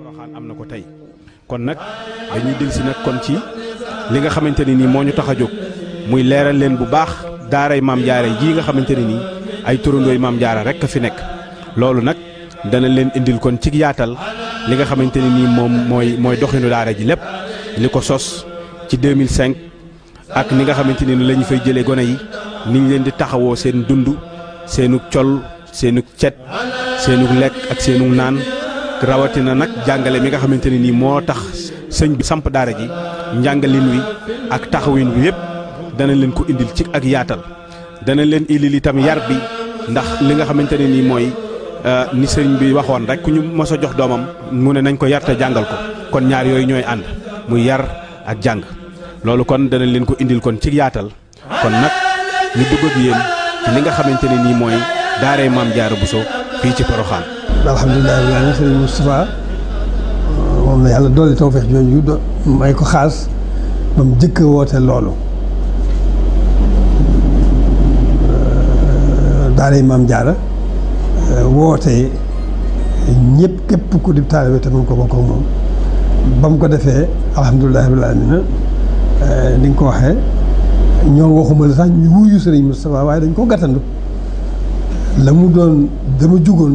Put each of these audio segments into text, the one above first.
Porokhane am na ko tey kon nag dañuy dellusi nag kon ci li nga xamante ne nii moo ñu tax a jóg muy leeral leen bu baax daaray maam jaara jii nga xamante ne nii ay turandooy maam jaara rek a fi nekk loolu nag dana leen indil kon ci yaatal li nga xamante ne nii moom mooy doxinu daara ji lépp li ko sos ci 2005 ak ni nga xamante ni la ñu fay jëlee gone yi niñ leen di taxawoo seen dund seenug col seenug cet seenug lekk ak seenug naan rawatina nag jàngale mi nga xamante ne nii moo tax sëñ bi samp daara ji njàngalin wi ak taxawin wi yëpp dana leen ko indil ci ak yaatal dana leen indil itam yar bi ndax li nga xamante ne nii mooy ni sëñ bi waxoon rek ku ñu mos a jox doomam mu ne nañ ko yar te jàngal ko kon ñaar yooyu ñooy ànd muy yar ak jàng loolu kon dana leen ko indil kon ci yaatal kon nag ñu dugg ak yéen ci li nga xamante ne nii mooy daaray maam Jaara Bousso fii ci Porokhane. alhamdulilah rabbil aalamiin sëriñ Moustapha moom la yàlla dolli tawfeex jooju may ko xaas ba mu jëkk a woote loolu daaray maam Jaara woote ñëpp képp ku di taalibe te mun ko bokk ak moom ba mu ko defee alhamdulilah rabbil aalamiin ni nga ko waxee ñoom waxuma la sax ñu wuyu sëriñ Moustapha waaye dañ ko gàttandu la mu doon dama jugoon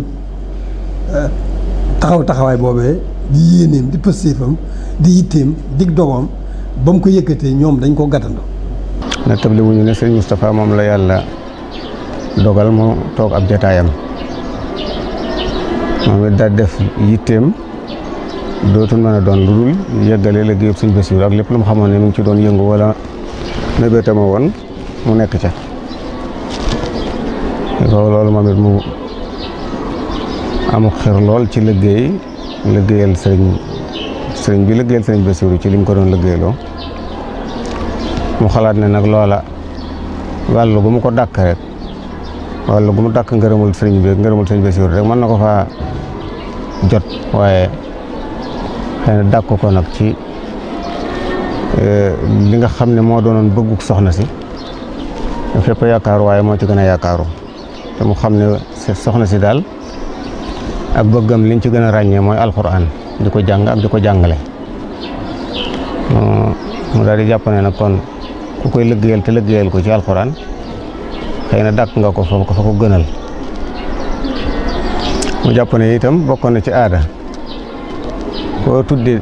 taxawaay boobee di yéeneem di pëstéefam di yitteem dig dogoom ba mu ko yëkkatee ñoom dañ ko gàttandu. na table wuñu ne sëriñ Moustapha moom la yàlla dogal mu toog ab jataayam moom it daal def yitteem dootul mën a doon lu dul yëggale liggéeyub sëñ Bassirou ak lépp lu mu xamoon ne mu ngi ci doon yëngu wala mébétama woon mu nekk ca loolu moom it mu amu xir lool ci liggéeyal sëriñ bi liggéeyal sëriñ Bassirou ci li mu ko doon liggéeyloo mu xalaat ne nag loola wàllu gu mu ko dàkk rek wàllu gu mu dàkk ngërëmul sëriñ bi ngërëmul sëriñ Bassirou rek mën na ko faa jot waaye xëy na dàkk ko nag ci li nga xam ne moo doonoon bëgguk soxna si fépp yaakaaru waaye moo ci gën a yaakaaru te mu xam ne soxna si daal ak bëggam liñ ci gën a ràññee mooy alxuraan di ko jàng ak di ko jàngale mu daal di jàpp ne nag kon ku koy liggéeyal te liggéeyal ko ci alxuraan xëy na dàkk nga ko fa ko gënal mu jàpp ne itam bokkoon na ci aada koo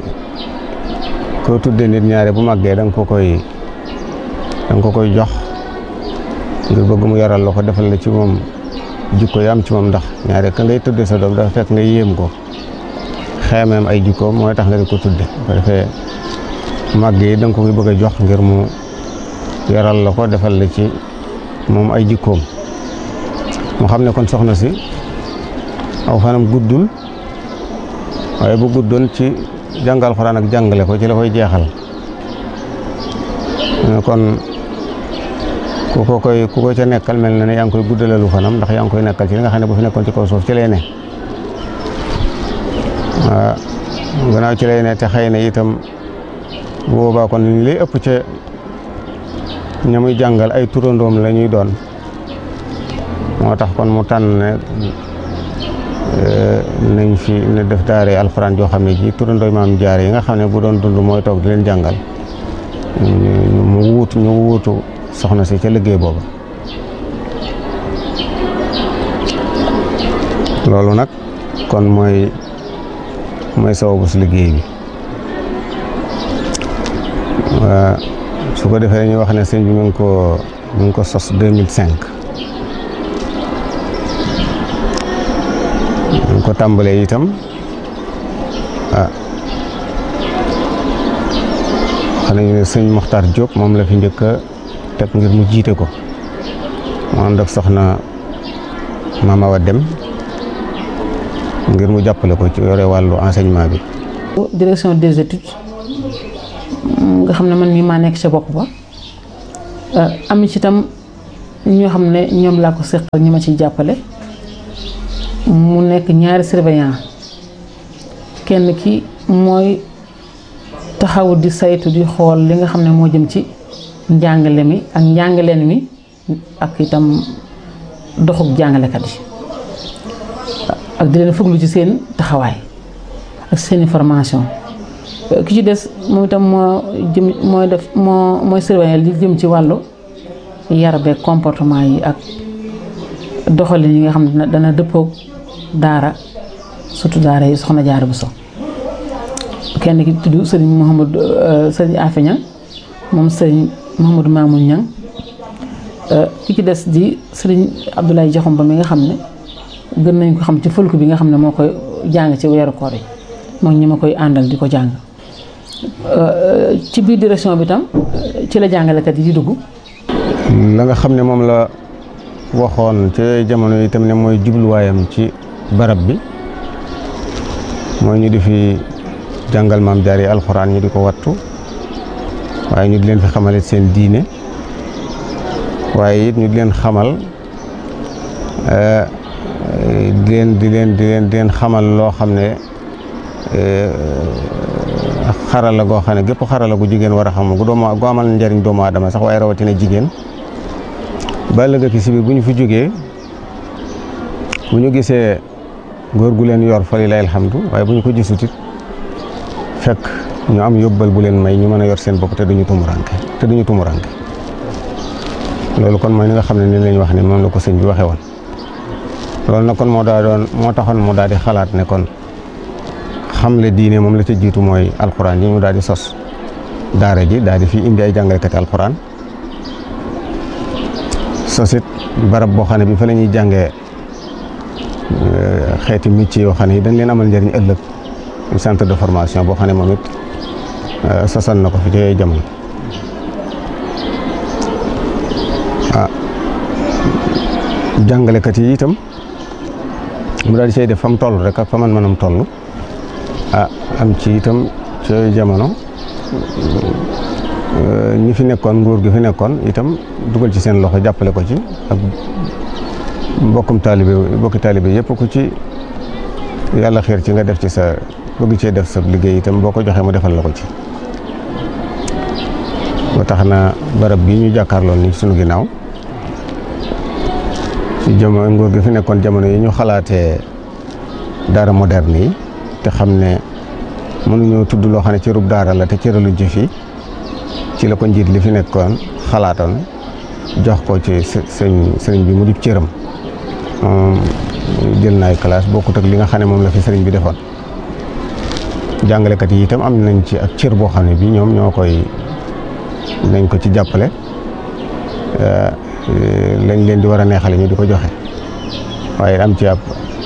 tudde nit ñaare bu màggee da nga ko koy jox ngir bëgg mu yaral la ko defal la ci moom jikko yi am ci moom ndax ñaare ka ngay tudde sa doom dafa fekk nga yéem ko xeemeem ay jikkoom mooy tax nga di ko tudde bu ko defee màggee yi da nga ko koy bëgg a jox ngir mu yaral la ko defal la ci moom ay jikkoom mu xam ne kon soxna si aw fanam guddul waaye bu guddoon ci jàngal Alxuraan ak jàngale ko ci la koy jeexal kon ku ko ca nekkal mel na ne yaa ngi koy guddalalu fanam ndax yaa ngi koy nekkal ci li nga xam ne bu fi nekkoon ci kaw suuf ci lay ne waaw gannaaw ci lay ne te xëy na itam bu boobaa kon li ëpp ca ña muy jàngal ay turandoom la ñuy doon moo tax kon mu tànn ne nañ fi ne def daare alxuraan joo xam ne ji turandooy maam Jaara yi nga xam ne bu doon dund mooy toog di leen jàngal ñu wuutu soxna si ca liggéey boobu loolu nag kon mooy sababu si liggéey bi su ko defee ñu wax ne sëñ bi mu ngi ko sos 2005 ñu ko tàmbalee itam xam nañu ne sëñ Mokhtar Diop moom la fi njëkk a teg ngir mu jiite ko mu ànd ak soxna Mama Awa Dem ngir mu jàppale ko ci yore wàllu enseignement bi. direction des études nga xam ne man mii maa nekk ca bopp ba am ci itam ñoo xam ne ñoom laa ko seqal ñi ma ciy jàppale mu nekk ñaari surveillant kenn ki mooy taxaw di saytu di xool li nga xam ne moo jëm ci njàngale mi ak njàngaleen mi ak itam doxub jàngalekat yi ak di leen fuglu ci seen taxawaay ak seeni formation. Ki ci des moom itam mooy surveiller li jëm ci wàllu yar beeg comportement yi ak doxalin yi nga xam ne dana dëppoog daara surtout daara yi Soxna Jaara Buso. Kenn ki tudd sëriñ Afe Ñang moom sëriñ Mouhamadou Mamoun Ñang ki ci des di sëriñ Abdoulaye Jaxum ba mi nga xam ne gën nañ ko xam ci fëlku bi nga xam ne moo koy jàng ci weeru koor yi moom ñi ma koy àndal di ko jàng. Ci biir direction bi tam ci la jàngalekat yi di dugg. la nga xam ne moom la waxoon ci jamono yi tam ne mooy jubluwaayam ci barab bi mooy ñu di fi jàngal maam jaar yi alxuraan ñu di ko wattu waaye ñu di leen fi xamale seen diine waaye it ñu di leen xamal di leen xamal loo xam ne xarala goo xam ne gépp xarala gu jigéen war a xam gu amal njariñ doomu aadama sax waaye rawatina jigéen ba ëllëg ki si biir bu ñu fi jógee bu ñu gisee góor gu leen yor fa lillahi alhamdu waaye bu ñu ko gisut it fekk ñu am yóbbal bu leen may ñu mën a yor seen bopp te duñu tumuranke loolu kon mooy ni nga xam ne ni lañ wax ne moom la ko sëñ bi waxee woon loolu nag kon moo taxoon mu daal di xalaat ne kon xamle diine moom la ca jiitu mooy alxuraan yi mu daal di sos daara ji daal di fi indi ay jàngalekati alxuraan sosit barab boo xam ne bi fa la ñuy jàngee xeeti métier yoo xam ne yi dañ leen amal njëriñ ëllëg centre de formation boo xam ne moom it sosal na ko fi ci yooyu jamono jàngalekat yi itam mu daal di cay def fa mu toll rek ak fa man mënam toll am ci itam ci yooyu jamono ñi fi nekkoon nguur gi fi nekkoon itam dugal ci seen loxo jàppale ko ci ak bokki taalibe yëpp ku ci yàlla xiir ci nga def ci sa bëgg cee def sa liggéey itam boo ko joxee mu defal la ko ci ba tax na barab bi ñu jàkkaarloon ni sunu ginnaaw ci jamono nguur gi fi nekkoon jamono yi ñu xalaatee daara moderne yi te xam ne mënuñoo tudd loo xam ne cërub daara la te cëraluñ ci fii ci la ko njiit li fi nekkoon xalaatoon jox ko ci sëriñ bi mu di cëram jël na ay classe bokkut ak li nga xam ne moom la fi sëriñ bi defoon jàngalekat yi itam am nañ ci ak cër boo xam ne bi ñoom ñoo koy nañ ko ci jàppale lañ leen di war a neexale ñu di ko joxe waaye am ci ab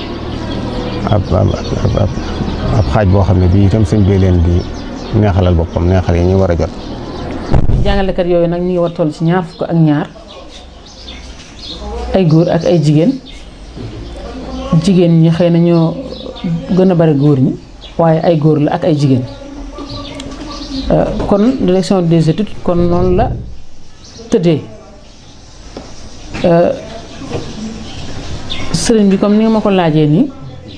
xaaj boo xam ne bii itam sëñ bi leen di neexalal boppam neexal yi ñu war a jot. jàngalekat yooyu nag ñu ngi war toll ci 22 ay góor ak ay jigéen ñi xëy na ñoo gën a bari góor ñi waaye ay góor la ak ay jigéen kon direction des études kon noonu la tëddee sëriñ bi comme ni nga ma ko laajee nii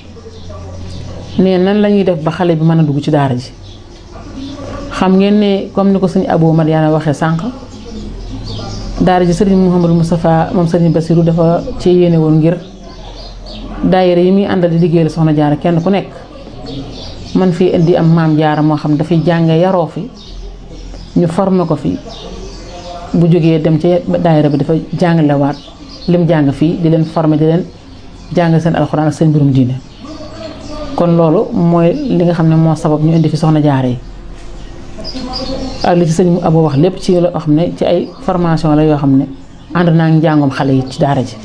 ne nan la ñuy def ba xale bi mën a dugg ci daara ji xam ngeen ne comme ni ko sëñ Abou Madiana waxee sànq daara ji sëriñ Mouhamadou Moustapha moom sëriñ Bassirou dafa ci yéene woon ngir daayira yi muy àndal di liggéeyal Soxna Jaara kenn ku nekk man fii indi am maam Jaara moo xam dafay jànge yaroo fi ñu formé ko fi bu jógee dem ci daayira bi dafa jàngalewaat lim jàng fii di leen formé di leen jàng seen alxuraan ak seen mbirum diine kon loolu mooy li nga xam ne moo sabab ñu indi fi Soxna Jaara yi ak li ci sëñ Abou wax lépp ci loo xam ne ci ay formation la yoo xam ne ànd naa ngi njàngum xale yi ci daara ji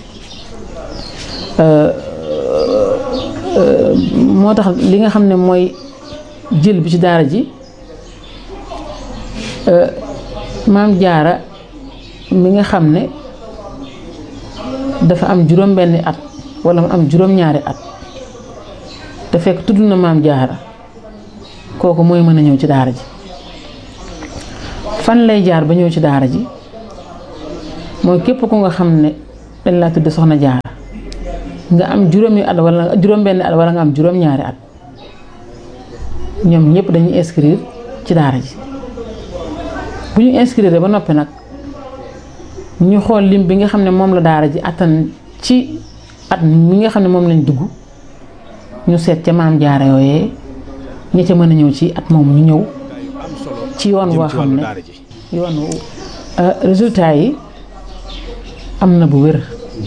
moo tax li nga xam ne mooy jël bi ci daara ji maam Jaara mi nga xam ne dafa am juróom-benni at wala mu am juróom-ñaari at te fekk tudd na maam Jaara kooku mooy mën a ñëw ci daara ji fan lay jaar ba ñëw ci daara ji mooy képp ku nga xam ne dañ laa tudd Soxna Jaara nga am juróomi at wala juróom-benni at wala nga am juróom-ñaari at ñoom ñëpp dañuy inscrire ci daara ji bu ñu inscrire ba noppi nag ñu xool lim bi nga xam ne moom la daara ji attan ci at mi nga xam ne moom lañ dugg ñu seet ca maam Jaara yooyee ñi ca mën a ñëw ci at moom ñu ñëw ci yoon woo xam ne yoon résultat yi am na bu wér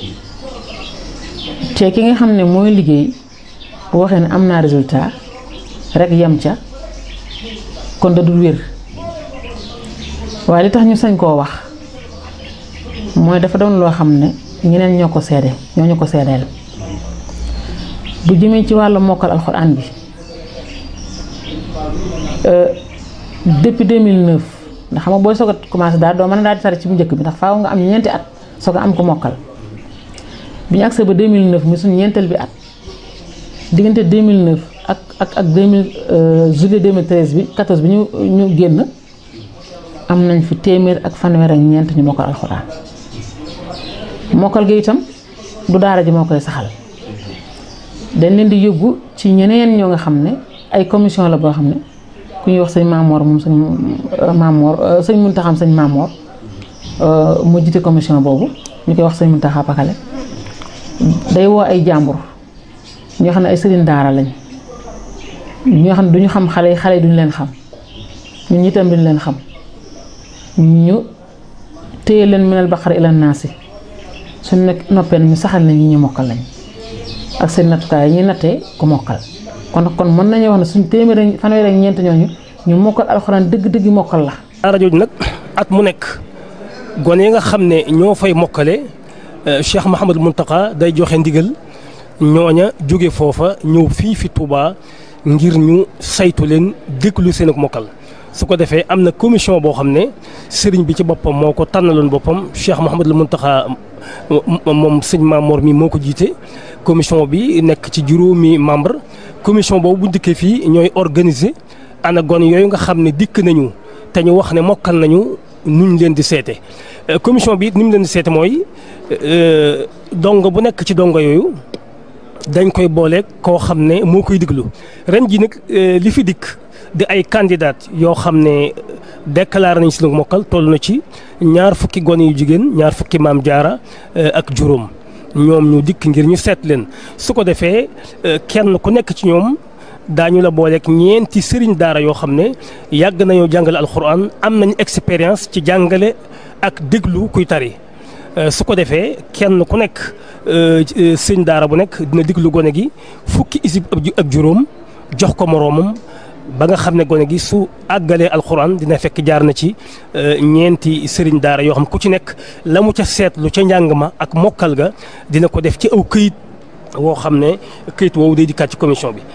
te ki nga xam ne mooy liggéey bu waxee ne am naa résultat rek yem ca kon da dul wér waaye li tax ñu sañ koo wax mooy dafa doon loo xam ne ñeneen ñoo ko seede ñoo ñu ko seedeel bu jëmee ci wàllu mokkal alxuraan bi depuis 2009 ndax xam nga booy soog a commencé daal doo mën a daal di tari ci bu njëkk bi ndax faaw nga am ñeenti at soog a am ko mokkal bi ñu agsee ba 2009 mi suñu ñeenteel bi at diggante 2009 ak 2000 juillet 2013 bi 14 bi ñu génn am nañ fi téeméer ak fanweer ak ñeent ñu mokkal alxuraan mokkal gi itam du daara ji moo koy saxal dañ leen di yóbbu ci ñeneen ñoo nga xam ne ay commission la boo xam ne ku ñuy wax sëñ Maamoor moom sëñ Muntaxa sëñ Maamoor moo jiite commission boobu ñu koy wax sëñ Muntaxa Pakale day woo ay jàmbur ñoo xam ne ay sëriñ daara lañ ñoo xam ne duñu xam xale yi duñu leen xam ñun itam duñu leen xam ñu téye leen minal baqara ila naasi suñ nekk noppee ñu saxal nañ ñi ñu mokkal lañ ak seen nattukaay yi ñuy nattee ku mokkal kon mën nañu wax ne suñ téeméer fanweer ak ñeent ñooñu ñu mokkal alxuraan dëgg-dëgg mokkal la. daara jooju nag at mu nekk gone yi nga xam ne ñoo fay mokkale Cheikh Mouhamadou Mountakha day joxe ndigal ñooña jóge foofa ñëw fii fi Touba ngir ñu saytu leen déglu seen ak mokkal. su ko defee am na commission boo xam ne sëriñ bi ci boppam moo ko tànnaloon boppam Cheikh Mouhamadou Mountakha moom sëñ Mamor mi moo ko jiite commission bi nekk ci juróomi membre commission boobu bu dikkee fii ñooy organiser ana gone yooyu nga xam ne dikk nañu te ñu wax ne mokkal nañu nuñ leen di seete commission bi it ni mu leen di seete mooy dongo bu nekk ci dongo yooyu dañ koy boole koo xam ne moo koy diglu ren ji nag li fi dikk di ay candidat yoo xam ne déclaré nañ si lu mokkal toll na ci 20 gone yu jigéen 20 maam jaara ak juróom ñoom ñu dikk ngir ñu seet leen su ko defee kenn ku nekk ci ñoom daañu la booleeg ñeenti sëriñ daara yoo xam ne yàgg nañoo jàngale alxuraan am nañ expérience ci jàngale ak déglu kuy tari su ko defee kenn ku nekk sëriñ daara bu nekk dina déglu gone gi 10 isib ak juróom jox ko moroomam ba nga xam ne gone gi su àggalee alxuraan dina fekk jaar na ci ñeenti sëriñ daara yoo xam ku ci nekk la mu ca seetlu ca njàng ma ak mokkal ga dina ko def ci aw këyit woo xam ne këyit woowu day dikkaat ci commission bi.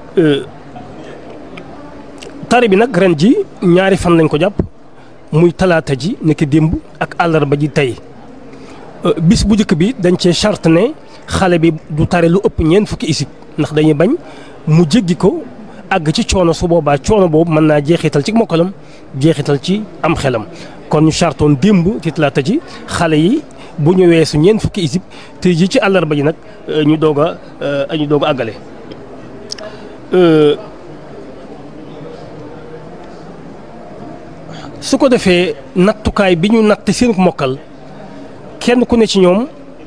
tari bi nag ren ji 2 fan lañ ko jàpp muy talaata ji nekk démb ak àllarba ji tey bis bu njëkk bi dañ cee charte ne xale bi du tari lu ëpp 40 isib ndax dañuy bañ mu jéggi ko. àgg ci coono su boobaa coono boobu mën naa jeexital ci mokkalam jeexital ci am xelam kon ñu chartoon démb ci talaata ji xale yi bu ñu weesu 40 isib te ji ci àllarba ji nag ñu doog a àggale. su ko defee nattukaay bi ñu natt seen mokkal kenn ku ne ci ñoom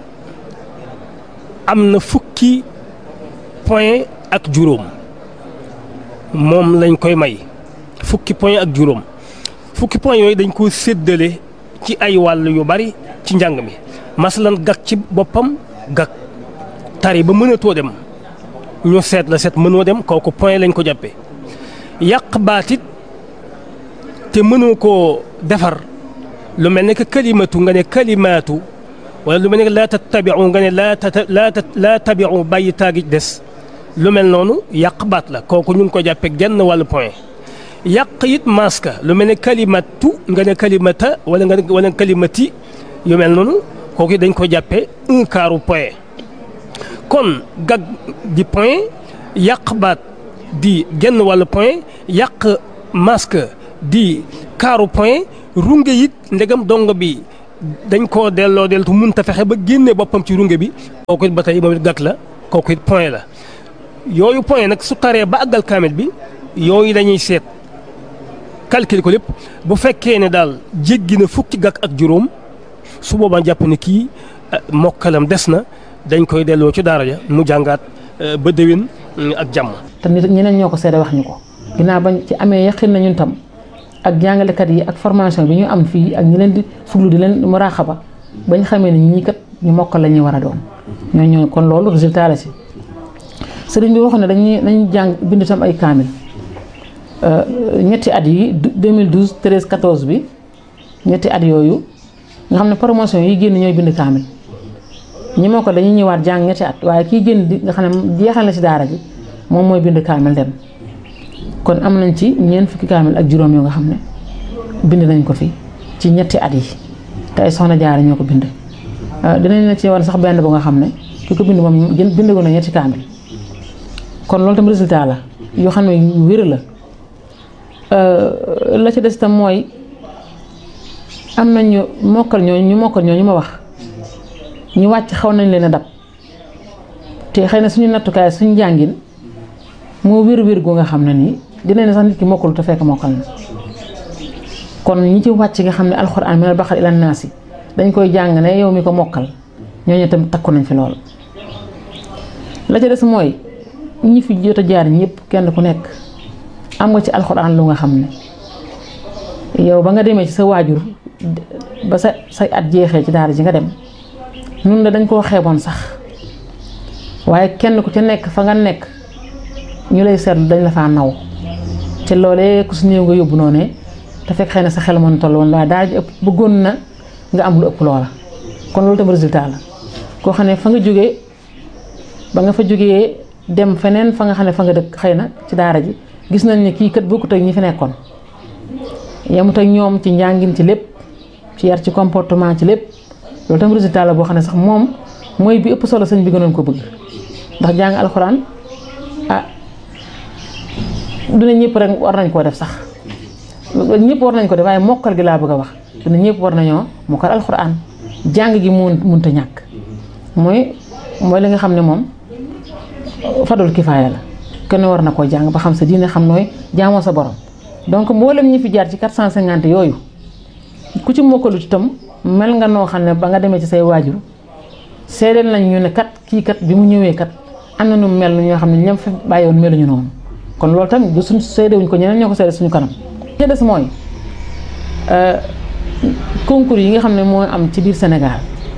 am na 10 point ak juróom. moom lañ koy may 10 point ak juróom 10 point yooyu dañ ko séddale ci ay wàll yu bari ci njàng mi masalan gag ci boppam gag tari ba mënatoo dem ñu seet la seet mënoo dem kooku point lañ ko jàppee yàq baatit te mënoo koo defar lu mel ne que kalimatu nga ne kalimaatu wala lu mel ne que laa tattabiu nga ne laa tabiu bàyyi taagi des lu mel noonu yàq baat la kooku ñu ngi ko jàppee genn wàllu point yàq it maska lu mel ne kalimatu nga ne kalimata wala kalimati yu mel noonu kooku dañ ko jàppee 1/4 point kon gag di point yàq baat di genn wàllu point yàq maska di 1/4 point runge it ndegam dongo bi dañ koo delloo deltu mun ta fexe ba génne boppam ci runge bi kooku it ba tey moom it gag la kooku it point la. yooyu point nag su taree ba àggal kaamil bi yooyu dañuy seet calculer ko lépp bu fekkee ne daal jéggi na 10 gàkk ak juróom su boobaa jàpp ne kii mokkalam des na dañ koy delloo ci daara ja mu jàngaat ba déwén ak jàmm. te nit ñeneen ñoo ko seede wax ñu ko ginnaaw bañ ci amee yaqin na ñun tam ak jàngalekat yi ak formation bi ñu am fii ak ñi leen di fuglu di leen muraaxaba bañ xamee ne ñii kat ñu mokkal la ñuy war a doon ñooñu kon loolu résultat la si sëriñ bi waxoon ne dañuy jàng bind tam ay kaamil ñetti at yi 2012 13 14 bi ñetti at yooyu nga xam ne promotion yi génn ñooy bind kaamil ñi moo ko dañuy ñëwaat jàng ñetti at waaye kii génn di nga xam ne jeexal na ci daara ji moom mooy bind kaamil dem kon am nañ ci ñeent fukki kaamil ak juróom yoo nga xam ne bind nañ ko fi ci ñetti at yi te ay soxna jaara ñoo ko bind dinañ la ci war sax benn bu nga xam ne ki ko bind moom bind ko na ñetti kaamil kon loolu tam résultat la yoo xam ne yu wér la ci des tam mooy am nañ ñu mokkal ñooñu ma wax ñu wàcc xaw nañ leen a dab te xëy na suñu nattukaay suñu jàngin moo wér gu nga xam ne nii dinañ ne sax nit ki mokkalu te fekk mokkal na kon ñi ci wàcc nga xam ne alxuraan minal baqara ilan naasi dañ koy jàng ne yow mi ko mokkal ñooñu tam takku nañ fi lool. la ca des mooy ñi fi jot a jaar ñëpp kenn ku nekk am nga ci alxuraan lu nga xam ne yow ba nga demee ci sa waajur ba say at jeexee ci daara ji nga dem nun la dañ koo xeeboon sax waaye kenn ku ca nekk fa nga nekk ñu lay seetlu dañ la faa naw te loolee ku su néew nga yóbbu noonu te fekk xëy na sa xel mën toll woon waaye daara ji ëpp bëggoon na nga am lu ëpp loola kon loolu tam résultat la koo xam ne fa nga jógee ba nga fa jógee dem feneen fa nga xam ne fa nga dëkk xëy na ci daara ji gis nañ ne kii kat bokkut ak ñi fi nekkoon yemut ak ñoom ci njàngin ci lépp ci yar ci comportement ci lépp loolu tam résultat la boo xam ne sax moom mooy bi ëpp solo sëñ bi gënoon ko bëgg ndax jàng alxuraan duna ñëpp rek war nañ koo def sax ñëpp war nañ ko def waaye mokkal gi laa bëgg a wax duna ñëpp war nañoo mokkal alxuraan jàng gi mënta ñàkk mooy li nga xam ne moom fadul kifaaya la kenn war na koo jàng ba xam sa diine xam nooy jaamoo sa borom donc mboolem ñi fi jaar ci 450 yooyu ku ci mokkalut itam mel nga noo xam ne ba nga demee ci say waajur seedeel nañ ñu ne kat kii kat bi mu ñëwee kat am na nu mel ñoo xam ne ñam fa bàyyoon meluñu noonu kon loolu tamit du suñ seedewuñ ko ñeneen ñoo ko seede suñu kanam. li des mooy concours yi nga xam ne moo am ci biir Sénégal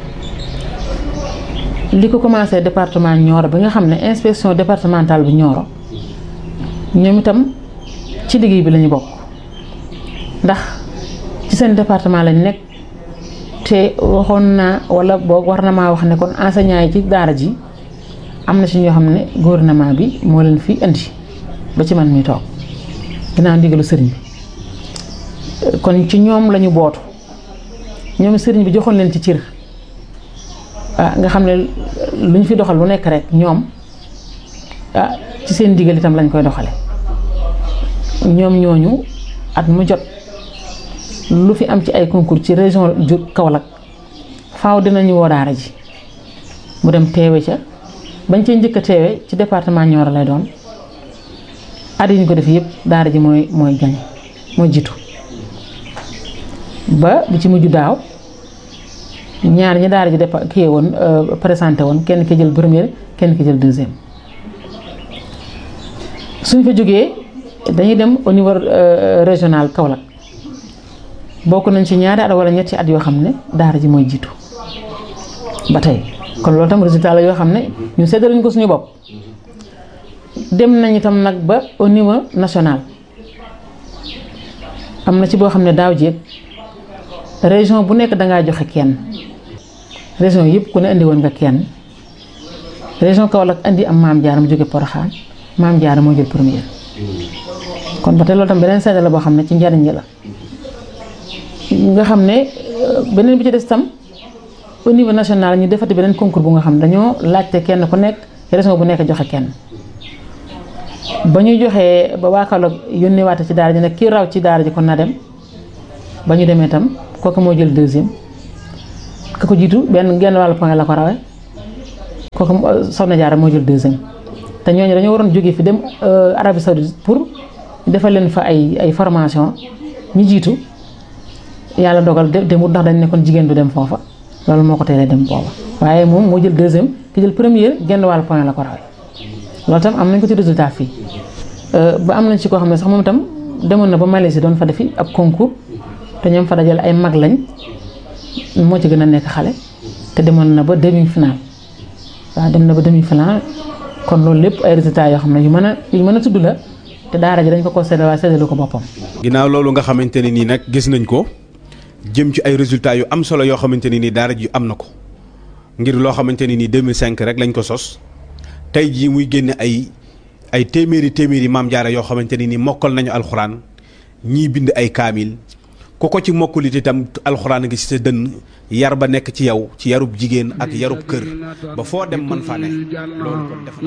li ko commencé département Nioro bi nga xam ne inspection départementale bu Nioro ñoom itam ci liggéey bi lañu bokk ndax ci seen département lañ nekk te waxoon naa wala boog war na maa wax ne kon enseignants yi ci daara ji am na ci ñoo xam ne gouvernement bi moo leen fi indi ba ci man mi toog ginnaaw ndigalu sëriñ bi kon ci ñoom lañu bootu ñoom sëriñ bi joxoon leen ci cër nga xam ne lu ñu fi doxal lu nekk rek ñoom ci seen ndigal itam lañ koy doxale ñoom ñooñu at mu jot lu fi am ci ay concours ci région Kaolack faaw dinañu woo daara ji mu dem teewe ca bañ cee njëkk a teewe ci département Nioro lay doon at yi ñu ko def yëpp daara ji mooy gañ mooy jiitu ba bi ci mujj daaw ñaar ñi daara ji kii woon présenté woon kenn ki jël première kenn ki jël deuxième suñ fa jógee dañuy dem au niveau régional Kaolack bokk nañ ci ñaari at wala ñetti at yoo xam ne daara ji mooy jiitu ba tey kon loolu tam résultat la yoo xam ne ñu séddale ñu ko suñu bopp dem nañ itam nag ba au niveau national am na ci boo xam ne daaw jéeg région bu nekk dangaa joxe kenn région yëpp ku ne indi woon nga kenn région Kaolack indi am Maam Jaara mu jóge Porokhane Maam Jaara moo jël première kon ba tey loolu tam beneen seede la boo xam ne ci njariñ la nga xam ne beneen bi ci des tam au niveau national ñu defati beneen concours bu nga xam ne dañoo laajte kenn ku nekk région bu nekk joxe kenn ba ñu joxee ba waa Kaolack yónnee waate ci daara ji nag kii raw ci daara ji kon na dem ba ñu demee tam kooku moo jël deuxième ka ko jiitu genn wàllu point la ko rawee kooku Soxna Jaara moo jël deuxième te ñooñu dañoo waroon jógee fi dem Arabie Saoudite pour defal leen fa ay formation ñu jiitu yàlla dogal demut ndax dañ ne kon jigéen du dem foofa loolu moo ko teelee dem booba waaye moom moo jël deuxième ki jël première genn wàllu point la ko rawee loolu tam am nañ ko ci résultat fii ba am nañ ci koo xam ne sax moom itam demoon na ba Malaisie doon fa defi ab concours te ñoom fa dajale ay mag lañ moo ci gën a nekk xale te demoon na ba demi-finale waaw dem na ba demi-finale kon loolu lépp ay résultats yoo xam ne yu mën a tudd la te daara ji dañ ko séddale waaye séddalu ko boppam. ginnaaw loolu nga xamante ne nii nag gis nañ ko jëm ci ay résultats yu am solo yoo xamante ne nii daara ji am na ko ngir loo xamante ne nii 2005 rek lañ ko sos tey jii muy génne ay téeméeri maam jaara yoo xamante ne nii mokkal nañu alxuraan ñii bind ay kaamil ku ko ci mokkulit itam alxuraan gi ci sa dënn yar ba nekk ci yow ci yarub jigéen ak yarub kër ba foo dem man fa ne loolu kon def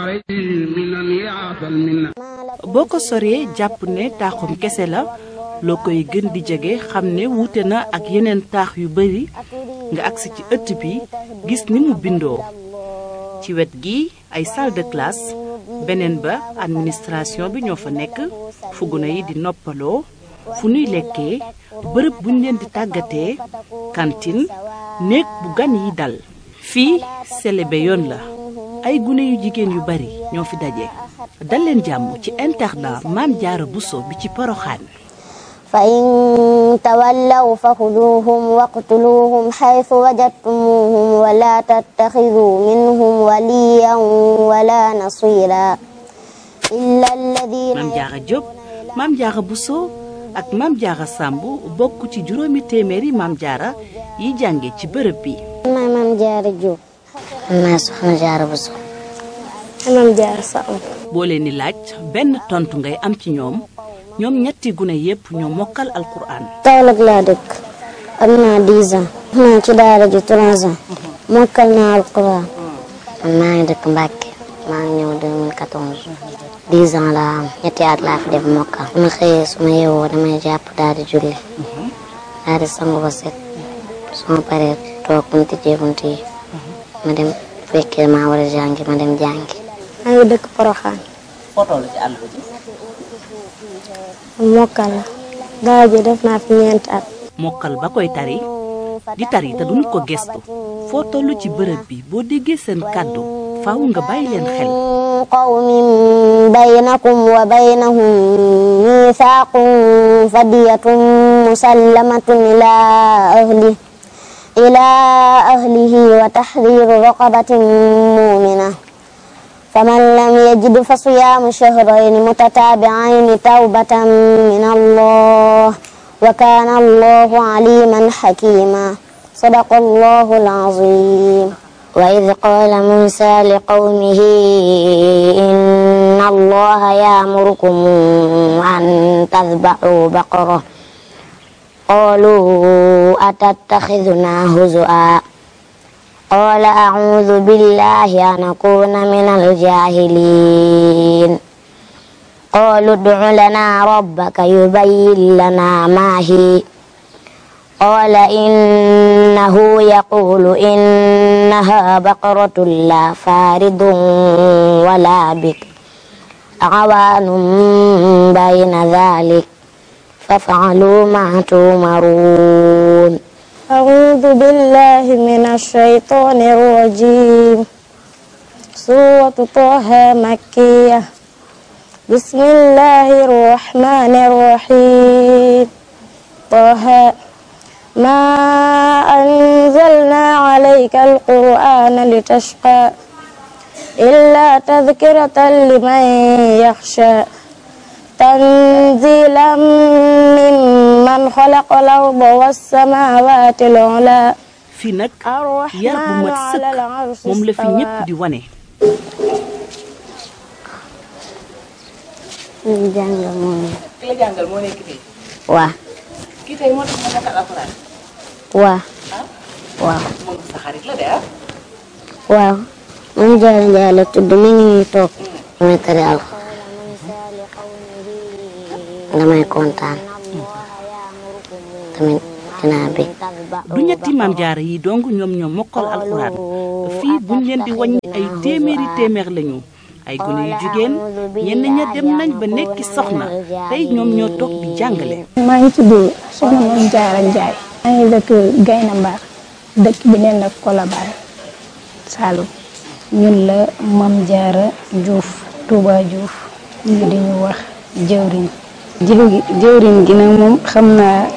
boo ko soree jàpp ne taaxum kese la loo koy gën di jege xam ne wuute na ak yeneen taax yu bari nga agsi ci ëtt bi gis ni mu bindoo ci wet gi ay salle de classe beneen ba administration bi ñoo fa nekk fu gune yi di noppaloo fu nuy lekkee bërëb buñ leen di tàggatee cantine néeg bu gan yi dal fii selebe yoon la ay gune yu jigéen yu bari ñoo fi daje dal leen jàmm ci internat Maam Jaara Buso bi ci Poroxaan fa in tawallaw fa xuduuhum waqtuluuhum xaytu wajadtumuuhum wala tattaxiduu minhum waliyan wala nasira illa alladina Maam Jaara Jóob Maam Jaara Buso ak Maam Jaara Sàmb bokk ci juróomi téeméeri Maam Jaara yi jànge ci bërëb bi. maay Maam Jaara Jóob. maay Soxna Jaara Buso. Maam Jaara Sàmb. boo leen di laaj benn tontu ngay am ci ñoom ñetti gune yépp ñoo mokkal alquran. Kaolack laa dëkk am naa 10 ans. maa ci daara ji 3 ans. mokkal naa alquran. maa ngi dëkk Mbàkke maa ngi ñëw 2014. 10 ans laa am ñetti at laa fi def mokkal. su ma xëyee su ma yeewoo damay jàpp daal di julli. daal di sangu ba set. su ma paree toog bu ñu tijjee bunt yi. ma dem fekkee maa war a jàngi ma dem jàngi. maa ngi dëkk Poroxaan. foo toll ci àll bi. mokkal la. daara ji def naa fi 4 at. mokkal ba koy tari di tari te duñu ko gestu foo toll ci bërëb bi boo déggee seen kàddu faaw nga bàyyi leen xel. qawmin baynakum wa baynahum miisaaqun fadiyatun musallamatun ilaa ahlihi wa tahriiru raqabatin mu'mina faman lam yajid fa siyaamu shahrayni mutataabi'ayni tawbatan min Allah wa kaana Allahu aliiman hakiima sadaqa Allahu al-aziim. وإذ قال موسى لقومه إن الله يأمركم أن تذبحوا بقرة قالوا أتتخذنا هزؤا قال أعوذ بالله أن أكون من الجاهلين قالوا ادع لنا ربك يبين لنا ما هي قال إنه يقول إنها بقرة لا فارض ولا بكر عوان بين ذلك فافعلوا ما تؤمرون. أعوذ بالله من الشيطان الرجيم. سورة طه مكية. بسم الله الرحمن الرحيم. طه ما أنزلنا عليك القرآن لتشقى إلا تذكرة لمن يخشى تنزيلا ممن خلق الأرض والسماوات العلى. fii nag yar bu mat sëkk moom la fi ñépp di wane. ki la jàngal moo nekk fii. waaw. kii tey moo tax ma mokkal alxuraan. waaw. waaw. moom sa xarit la de ah. waaw. moom Jaara Njaay la tudd mi ngi nii toog. damay tari alxuraan. damay kontaan. tamit dinaa bég. du ñetti Maam Jaara yi dong ñoom ñoo mokkal alxuraan fii buñ leen di wàññi ay téeméer lañu. ay gune yu jigéen ñenn ña dem nañ ba nekki soxna tey ñoom ñoo toog di jàngale. maa ngi tudd soxna Maam Jaara Njaay. maa ngi dëkk Gayna Mbar dëkk bi neen na Colobane Saloum. ñun la Mame Diarra Diouf Touba Diouf ñu di ñu wax jëwriñ jëwriñ gi nag moom xam naa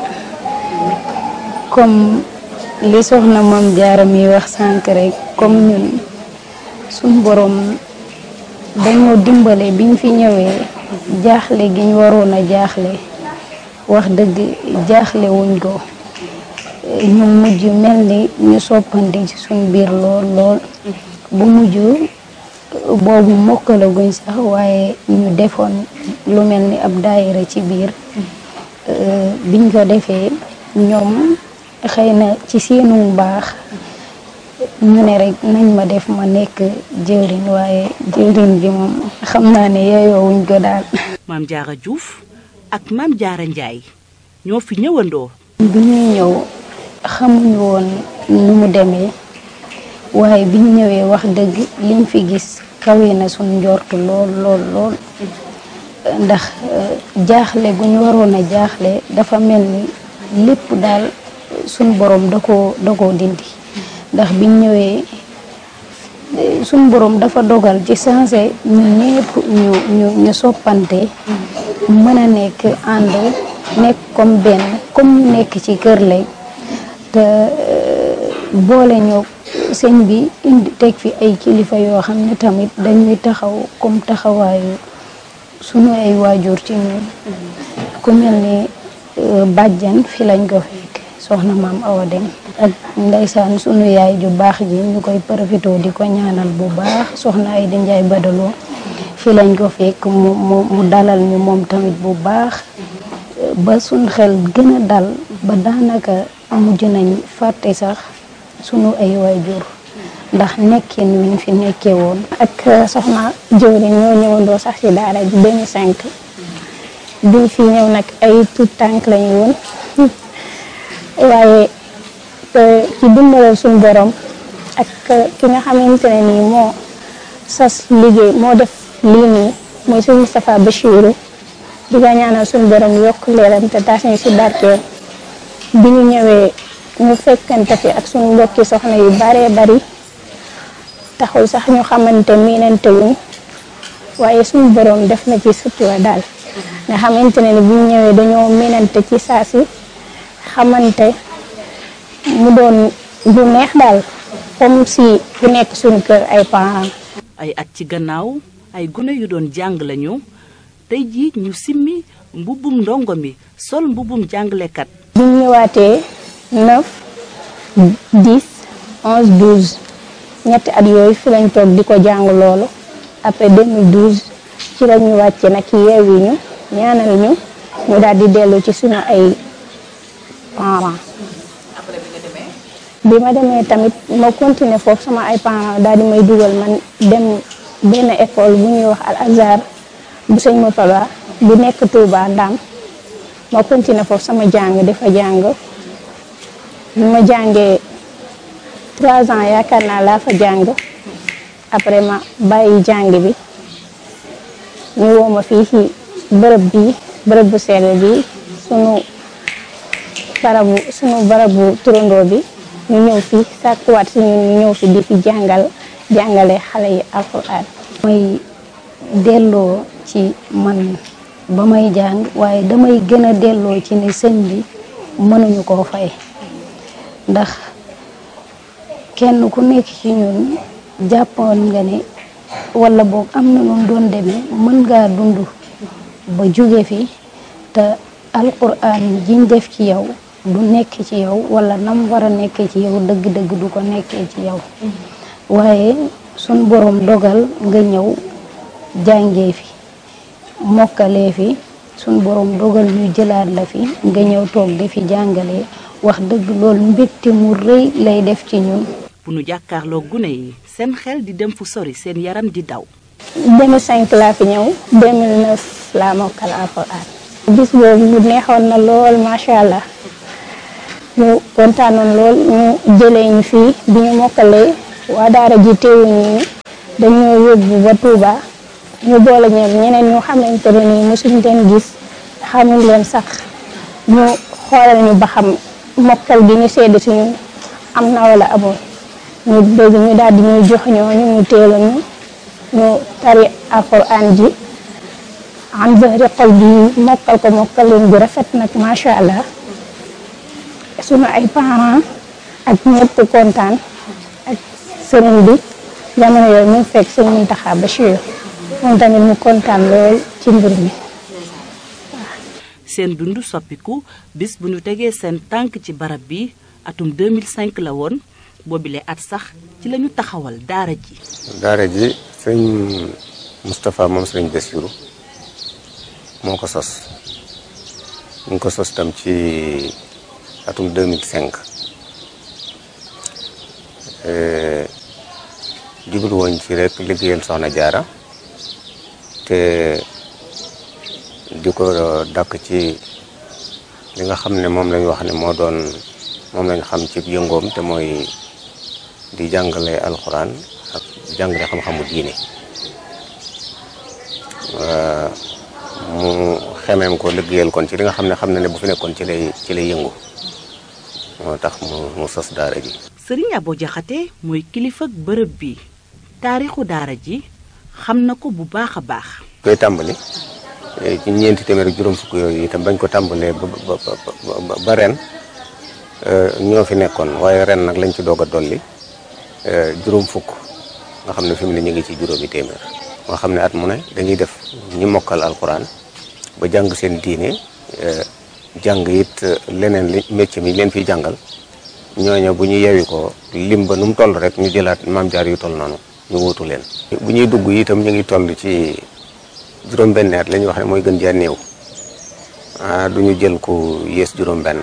comme li soxna Mame Diarra mi wax sànq rek comme ñun suñ borom dañoo dimbale biñ fi ñëwee jaaxle gi ñu waroon a jaaxle wax dëgg jaaxle wuñ ko ñu mujj mel ni ñu soppandi ci suñ biir lool bu mujj boobu mokkalaguñ sax waaye ñu defoon lu mel ni ab daayira ci biir biñ ko defee ñoom xëy na ci seenu baax ñu ne rek nañ ma def ma nekk jëwriñ waaye jëwriñ bi moom xam naa ne yeyoowuñ ko daal. Mame Diarra Diouf ak Mame Diarra Ndiaye ñoo fi ñëwandoo. bi ñuy ñëw xamuñu woon nu mu demee waaye bi ñu ñëwee wax dëgg liñ fi gis kawe na suñ njortu lool ndax jaaxle gu ñu waroon a jaaxle dafa mel ni lépp daal suñ borom da koo dindi ndax biñ ñëwee suñ borom dafa dogal ci sensé ñun ñëpp ñu soppante mën a nekk ànd nekk comme benn comme ñu nekk ci kër lay te boole ñu sëñ bi indi teg fi ay kilifa yoo xam ne tamit dañuy taxaw comme taxawaayu sunu ay waajur ci ñun ku mel ni bàjjan fi lañ ko fekk soxna Maam Awa Dem ak ndeysaan sunu yaay ju baax ji ñu koy profité di ko ñaanal bu baax soxna ay di Njaay Badaloo fi lañ ko fekk mu dalal ñu moom tamit bu baax ba suñ xel gën a dal ba daanaka mujj nañ fàtte sax sunu ay waajur ndax nekkin wiñ fi nekkee woon. ak soxna jëwriñ ñoo ñëwandoo sax ci daara ji 2005 biñ fi ñëw nag ay tout tànk lañu woon waaye ci dimbalal suñu borom ak ki nga xamante ne nii moo sas liggéey moo def lii nii mooy suñu Moustapha Bachirou di nga ñaanal suñu borom yokk leeram te taas ñu ci barkeel bi ñu ñëwee ñu fekkante fi ak suñu mbokki soxna yu baree bari taxul sax ñu xamante miinante wuñ waaye suñu borom def na ci sutura daal nga xamante ne ni bu ñu ñëwee dañoo miinante ci saa si xamante mu doon bu neex daal comme si bu nekk suñu kër ay parents. ay at ci gannaaw ay gune yu doon jàng lañu tey jii ñu simmi mbubbum ndongo mi sol mbubbum jàngalekat. bi ñu ñëwaatee 9 10 11 12 ñetti at yooyu fi lañ toog di ko jàng loolu après 2012 ci la ñu wàcce nag yeewi ñu ñaanal ñu daal di dellu ci suñu ay parents. bi ma demee tamit ma continuer foofu sama ay parents daal di may dugal man dem benn école bu ñuy wax Al Azhar bu sëñ Moutala bu nekk Touba Ndam ma continuer foofu sama jàng di fa jàng bi ma jàngee 3 ans yaakaar naa laa fa jàng après ma bàyyi jàng bi ñu woo ma fii ci bërëb bu sell bi sunu barabu turandoo bi ñu ñëw fi sàkkuwaat si ñun ñu ñëw fi di fi jàngale xale yi alxuraan. mooy delloo ci man ba may jàng waaye damay gën a delloo ci ni sëñ bi mënuñu koo fay ndax kenn ku nekk ci ñun jàppoon nga ne wala boog am na noonu doon demee mën ngaa dund ba jóge fi te alxuraan jiñ def ci yow du nekk ci yow wala nam war a nekkee ci yow dëgg-dëgg du ko nekkee ci yow waaye suñ borom dogal nga ñëw jàngee fi mokkalee fi suñ borom dogal ñu jëlaat la fi nga ñëw toog di fi jàngalee wax dëgg loolu mbégte mu rëy lay def ci ñun. bu nu jàkkaarloo gune yi seen xel di dem fu sori seen yaram di daw. 2005 laa fi ñëw 2009 laa mokkal alxuraan. bis boobu mu neexoon na lool macha allah. ñu kontaanoon lool ñu jëlee ñu fii bi ñu mokkalee waa daara ji teewuñu ñu dañoo yóbbu ba Touba ñu boole ñeneen ñu xamante ne nii mosuñ leen gis xamuñ leen sax ñu xoolal ñu ba xam mokkal gi ñu sedd si ñun am na wala amul ñu bëgg ñu daal di ñuy jox ñooñu ñu teel a ñu tari alquran ji an zahri qalbi mokkal ko mokkalin bu rafet nag macha allah sunu ay parents ak ñëpp kontaan ak sëriñ bi jamono yooyu mu fekk sëñ Mountakha Bachir moom tamit mu kontaan lool ci mbir mi. seen dund soppiku bis bu ñu tegee seen tànk ci barab bi atum 2005 la woon boobile at sax ci lañu taxawal daara ji. daara ji sëñ Moustapha moom sëñ Bassirou moo ko sos ñu ngi ko sos tam ci atum 2005 jublu woon ci rek liggéeyal Soxna Jaara te di ko dàkk ci li nga xam ne moom lañ wax ne moom lañ xam ci yëngoom te mooy di jàngale alxuraan ak jàngale xam-xamu diine mu xemeem ko liggéeyal kon ci li nga xam ne bu fi nekkoon ci lay yëngu moo tax mu sos daara ji. Sëriñ Abo Jaxate mooy kilifa bërëb bi taarixu daara ji xam na ko bu baax a baax. koy tàmbali ci ñeenti téeméer juróom fukk yooyu itam bañ ko tàmbalee ba ren ñoo fi nekkoon waaye ren nag lañ ci doog a dolli juróom fukk nga xam ne fi mu ne ñu ngi ci juróomi téeméer. nga xam ne at mu ne dañuy def ñi mokkal alquran ba jàng seen diine jàng it leneen li métier mi leen fiy jàngal ñooñu bu ñu yewi ko lim ba nu mu toll rek ñu jëlaat maam jaar yu toll noonu ñu wuutu leen. bu ñuy dugg itam ñu ngi toll ci juróom-benn at la ñuy wax ne mooy gën jaa néew du ñu jël ku yées juróom-benn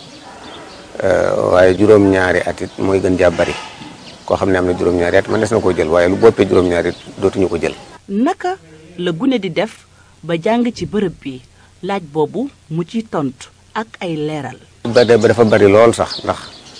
waaye juróom-ñaari at it mooy gën jaa bari koo xam ne am na juróom-ñaari at man des na koo jël waaye lu boppee juróom-ñaari it dootuñu ko jël. naka la gune di def ba jàng ci bërëb bi laaj boobu mu ciy tontu ak ay leeral. ba dafa bari lool sax ndax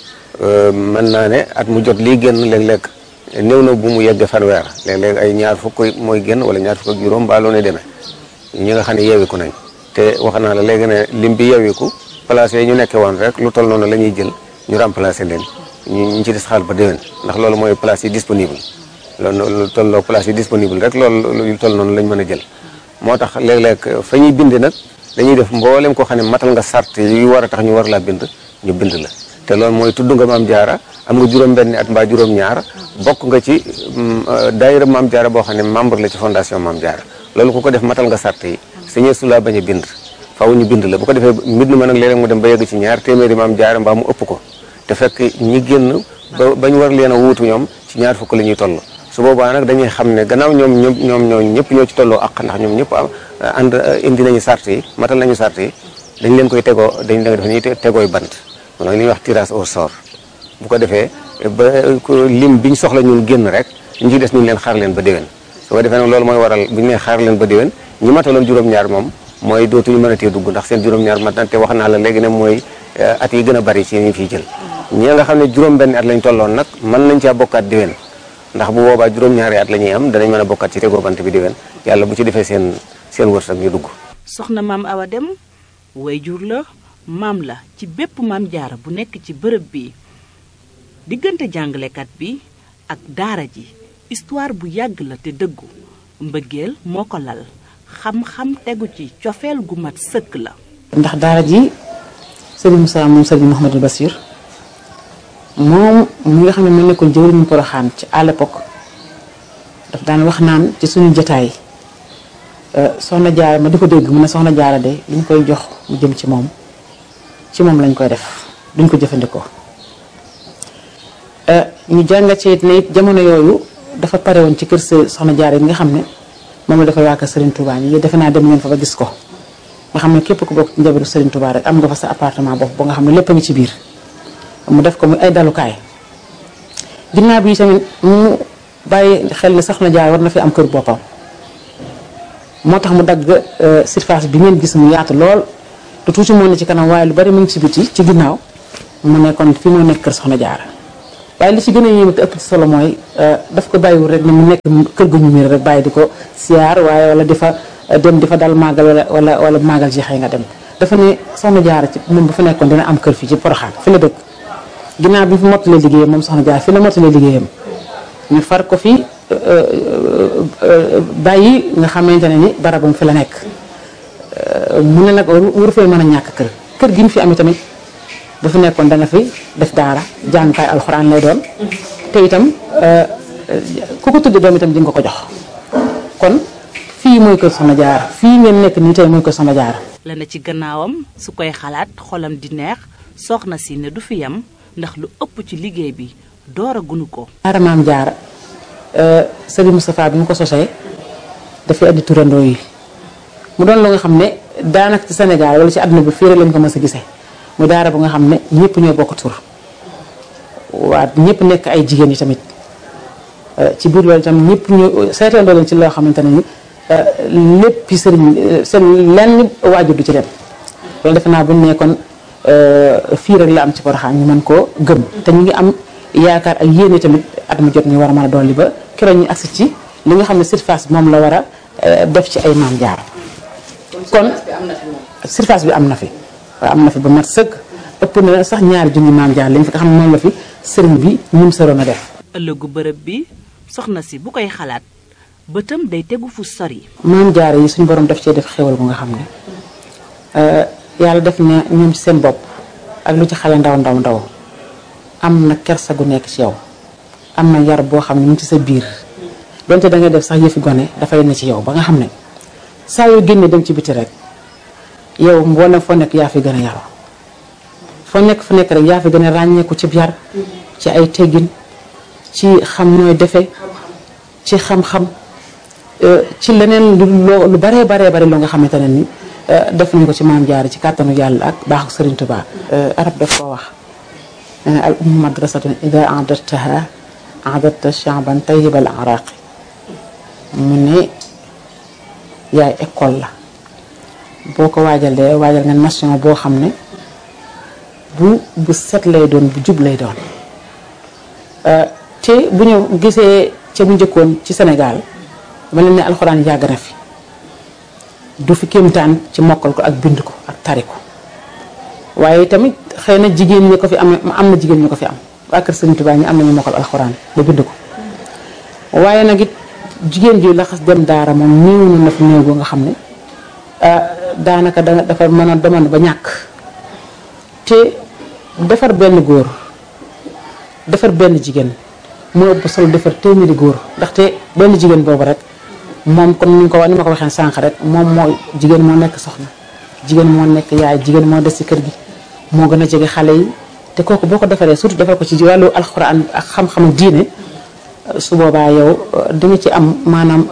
mën naa ne at mu jot lii génn léeg-léeg néew na bu mu yegg fanweer léeg-léeg ay ñaar fukk mooy génn wala ñaar fukk ak juróom baa loo ne demee ñi nga xam ne yeewiku nañ te wax naa la léegi ne lim bi yeewiku place yi ñu nekkee woon rek lu toll noonu la ñuy jël ñu remplacer leen ñu ci des xaal ba déwén ndax loolu mooy place yi disponible loolu lu tolloo place yi disponible rek loolu lu toll noonu lañ mën a jël moo tax léeg-léeg fa ñuy bind nag dañuy def mboolem koo xam ne matal nga sart yu war a tax ñu war laa bind ñu bind la te loolu mooy tudd nga maam jaara am nga juróom-benni at mbaa juróom-ñaar bokk nga ci daayira maam jaara boo xam ne membre la ci fondation maam jaara loolu ku ko def matal nga sart yi sañee su laa bañ a bind faaw ñu bind la bu ko defee mbind ma nag léeg-léeg mu dem ba yegg ci ñaar téeméeri maam jaara mbaa mu ëpp ko te fekk ñi génn ba ñu war leen a wuutu ñoom ci ñaar fukk la ñuy toll su boobaa nag dañuy xam ne gannaaw ñoom ñëpp ñoo ci tolloo ak ndax ñoom ñëpp ànd indi nañu sart yi matal nañu sart yi dañ leen koy tegoo dañ def ñuy tegooy bant mooy li ñuy wax tirage au sort bu ko defee ba lim biñ soxla ñun génn rek ñu ci des ñu leen xaar leen ba déwén su ko defee nag loolu mooy waral bu ñu nee xaar leen ba déwén ñi mataloon juróom-ñaar moom mooy dootuñu mën a tee dugg ndax seen juróom-ñaar mat na te wax naa la léegi ne mooy at yi gën a bari ci ñu fiy jël ñi nga xam ne juróom-benn at lañ tolloon nag mën nañ caa bokkaat déwén ndax bu boobaa juróom-ñaari at la ñuy am danañ mën a bokkaat ci tegoo bant bi déwén yàlla bu ci defee seen wërsëg ñu dugg. soxna maam Awa Dem wayjur la maam la ci bépp maam jaara bu nekk ci bërëb bi diggante jàngalekat bi ak daara ji histoire bu yàgg la te dëggu mbëggeel moo ko lal xam-xam tegu ci cofeel gu mat sëkk la. ndax daara ji Serigne Moussa moom Serigne Mouhamadou Bassir moom mi nga xam ne mu nekkoon jëwriñu Porokhane ci à l'époque daf daan wax naan ci suñu jotaay soxna jaara ma di ko dégg mu ne soxna jaara de li ñu koy jox mu jëm ci moom lañ koy def duñ ko jëfandikoo ñu jàngat ci ne it jamono yooyu dafa pare woon ci kër soxna jaara yi nga xam ne moom la dafa waa kër Serigne Touba yi defe naa dem ngeen fa ba gis ko nga xam ne képp ku bokk ci njabootu Serigne Touba rek am nga fa sa appartement bopp ba nga xam ne lépp a ngi ci biir mu def ko muy ay dalukaay ginnaaw bi tamit mu bàyyi xel ne soxna jaara war na fi am kër boppam moo tax mu dagg surface bi ngeen gis mu yaatu lool te tuuti moo ne ci kanam waaye lu bari mu ngi ci biti ci ginnaaw mu ne kon fi moo nekk kër soxna jaara waaye li ci gën a yéeme te ëpp ci solo mooy daf ko bàyyiwul rek ne mu nekk kër gu ñu miir rek bàyyi di ko siyaar waaye wala di fa dem di fa dal màggal wala màggal jeexee nga dem dafa ne soxna jaara ci moom bu fa nekkoon dina am kër fii ci Porokhane fi la dëkk ginnaaw bi fi mottalee liggéeyam moom soxna Jaara fi la mottalee liggéeyam ñu far ko fi bàyyi nga xamante ne ni barabam fi la nekk mu ne nag wuru fee mën a ñàkk kër gi ñu fi amee tamit bu fi nekkoon dana fi def daara jàngukaay alxuraan lay doon te itam ku ko tudde doom itam di nga ko jox kon fii mooy kër Soxna Jaara fii ngeen nekk nii tey mooy kër Soxna Jaara la na ci gannaawam su koy xalaat xolam di neex soxna si ne du fi yam ndax lu ëpp ci liggéey bi door a gunu ko daara Maam Jaara Sëriñ Moustapha bi mu ko sosee dafay andi turandoo yi mu doon lu nga xam ne daanaka ci Sénégal wala ci àdduna bi fii rek lañ ko mës a gisee mu daara bu nga xam ne ñëpp ñoo bokk tur waa ñëpp nekk ay jigéen yi tamit ci biir loolu itam ñëpp ñu seetandoo leen ci loo xamante ne ni lépp sëriñ seen lenn waajur du ci dem loolu defe naa bu ñu nekkoon fii rek la am ci Porokhane ñu mën koo gëm te ñu ngi am yaakaar ak yéene tamit at mu jot ñu war a mën a dolli ba keroog ñu agsi ci li nga xam ne surface bi moom la war a def ci ay Maam Jaara kon surface bi am na fi waaw am na fi ba mat sëkk ëpp na sax ñaari junni Maam Jaara lañ fi nga xam ne moom la fi sëriñ bi ñum sëroon a def ëllëgu bërëb bi soxna si bu koy xalaat bëtam day tegu fu sori Maam Jaara yi suñu borom def cee def xéwal bu nga xam ne yàlla def na ñoom ci seen bopp ak lu ci xale ndaw am na kersa gu nekk ci yow am na yar boo xam ne mu ngi ci sa biir donte da ngay def sax yëfi gone dafay ne ci yow ba nga xam ne saa yoo génnee dem ci biti rek yow mboolem foo nekk yaa fi gën a yaroo foo nekk fu nekk rek yaa fi gën a ràññeeku ci yar ci ay teggin ci xam nooy defee ci xam-xam ci leneen lu baree loo nga xamante ne ni def nañu ko ci Maam Jaara ci kàttanu yàlla ak baaxu Sëriñ Tuubaa arab daf koo wax al ummu madrasatun ida a'dadtaha a'dadta sha'ban tayyibal araqi mu ne yaay école la boo ko waajalee waajal nga nation boo xam ne bu set lay doon bu jub lay doon te bu ñu gisee ca bu njëkkoon ci Sénégal ma leen ne alxuraan yàgg na fi du fi kéemtaan ci mokkal ko ak bind ko ak tari ko waaye tamit xëy na jigéen ñi ko fi am na jigéen ñi ko fi am waa kër Sëriñ Tuubaa ñi am nañu mokkal alxuraan ba bind ko waaye nag it jigéen ji la xas dem daara moom néew na fi néew boo nga xam ne daanaka dafa mën a demoon ba ñàkk te defar benn góor defar benn jigéen moo ëpp solo defar téeméeri góor ndaxte benn jigéen boobu rek moom comme ni ma ko waxee sànq rek moom moo jigéen moo nekk soxna jigéen moo nekk yaay jigéen moo des ci kër gi moo gën a jege xale yi te kooku boo ko defaree surtout defar ko ci wàllu alxuraan ak xam-xamu diine su boobaa yow di nga ci am maanaam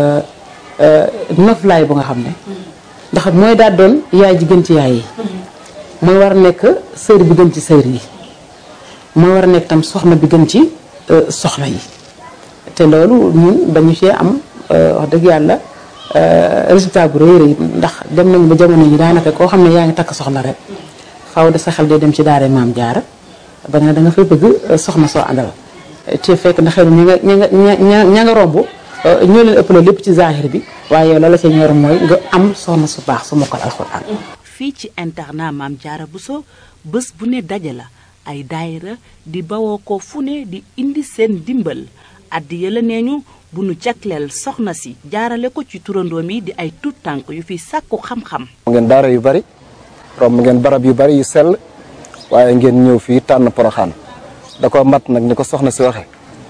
noflaay bu nga xam ne ndax mooy daal doon yaay ji gën ci yaay yi mooy war a nekk sër bi gën ci sër yi mooy war a nekk tam soxna bi gën ci soxna yi te loolu ñun dañu cee am wax dëgg yàlla résultat bu rëy ndax dem nañu ba jamono yi daanaka koo xam ne yaa ngi takk soxna rek faaw de sa xel day dem ci daara Maam Jaara ba nga da nga fay bëgg soxna soo àndal te fekk na xëy na ña nga romb ñoo leen ëppale lépp ci zahir bi waaye yow la ca ñor mooy nga am soxna su baax su mokkal alxuraan. fii ci internat Maam Jaara Bousso bés bu ne daje la ay daayira di bawoo ko fu ne di indi seen dimbal addi yëla neeñu bu nu jagleel soxna si jaarale ko ci turandoom yi di ay tuut tànk yu fi sàkku xam-xam. ngeen daara yu bari romb ngeen barab yu bari yu sell waaye ngeen ñëw fii tànn Porokhane da ko mat nag ni ko soxna si waxe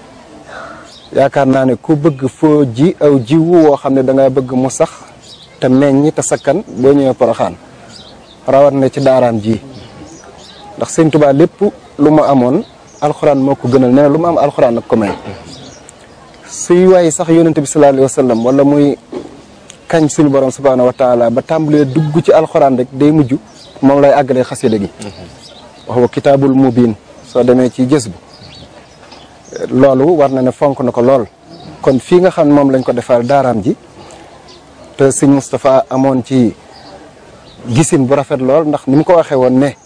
yaakaar naa ne ku bëgg foo ji aw jiwu woo xam ne da nga bëgg mu sax te meññ te sakkan boo ñëwee Porokhane rawat na ci daaraam ji ndax Sëñ Tuubaa lépp lu mu amoon alxuraan moo ko gënal nee na lu mu am alxuraan nag ko may suy waaye sax yonente bi sallallahu alayhi wa sallam wala muy kañ suñu borom subhaanahu wa taala ba tàmbalee dugg ci alxuraan rek day mujj moom lay àggalee xasida gi wax wa kitaabul mubiin soo demee ci gës bu loolu war na ne fonk na ko lool kon fii nga xam ne moom lañ ko defal daaraam ji te sëñ Moustapha amoon ci gisin bu rafet lool ndax ni mu ko waxee woon ne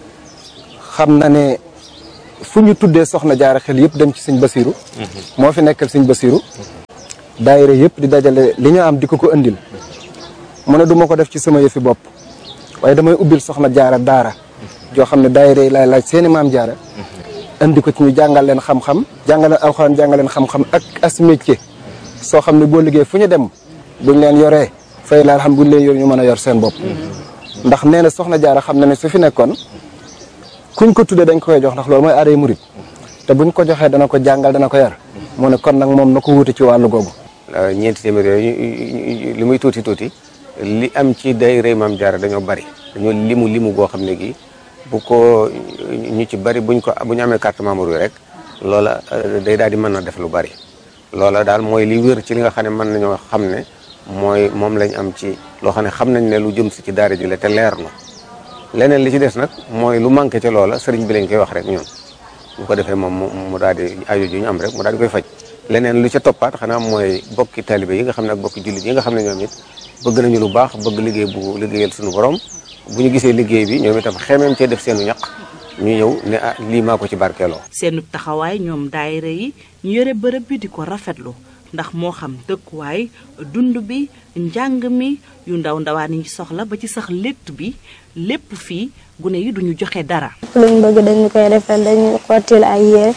xam na ne fu ñu tuddee soxna jaara xel yëpp dem ci sëñ Basiru moo fi nekkal sëñ Basiru daayira yëpp di dajale li ñu am di ko indil mu ne du ma ko def ci sama yëfi bopp waaye damay ubbil soxna jaara daara joo xam ne daayira yi laay laaj seeni maam jaara andi ko ci ñu jàngal leen xam-xam jàngal leen alxuraan jàngal leen xam-xam ak as métier soo xam ne boo liggéey fu ñu dem buñ leen yoree fay la xam buñ leen yor ñu mën a yor seen bopp ndax nee na soxna Jaara xam na ne su fi nekkoon kuñ ko tuddee dañ ko koy jox ndax loolu mooy aaday murit te buñ ko joxee dana ko jàngal dana ko yar mu ne kon nag moom na ko wuute ci wàllu googu. ñeenti téeméer yooyu li muy tuuti tuuti li am ci daayira Maam Jaara dañoo bari dañoo limu goo xam ne gi bu ko ñu ci bari bu ñu amee carte membre yi rek loola day daal di mën na def lu bari loola daal mooy li wér ci li nga xam ne mën nañoo xam ne moom lañ am ci loo xam ne xam nañ ne lu jëm si ci daara ji la te leer na leneen li ci des nag mooy lu manqué ca loola sëriñ bi lañ koy wax rek ñun bu ko defee moom mu daal di aajo ju ñu am rek mu daal di koy faj leneen lu ca toppaat xanaa mooy bokki taalibe yi nga xam ne ak bokki jullit yi nga xam ne ñoom it bëgg nañu lu baax bëgg liggéey bu liggéeyal suñu borom bu ñu gisee liggéey bi ñoom itam xemeem cee def seenu ñaq ñu ñëw ne lii maa ko ci barkeeloo. seenu taxawaay ñoom daayira yi ñu yore bërëb bi di ko rafetlu ndax moo xam dëkkuwaay dund bi njàng mi yu ndawaan yi soxla ba ci sax létt bi lépp fii gune yi duñu joxe dara. luñ bëgg dañu koy defal dañu xottil ay yére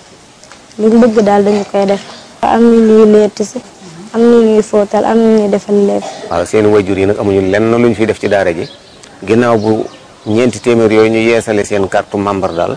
luñ bëgg daal dañu koy def. am na ñuy létt si am na ñuy fóotal am na ñuy defal lépp. waaw seen wayjur yi nag amuñu lenn luñ fi def ci daara ji ginnaaw bu ñeenti téeméer yooyu ñu yeesale seen carte membre daal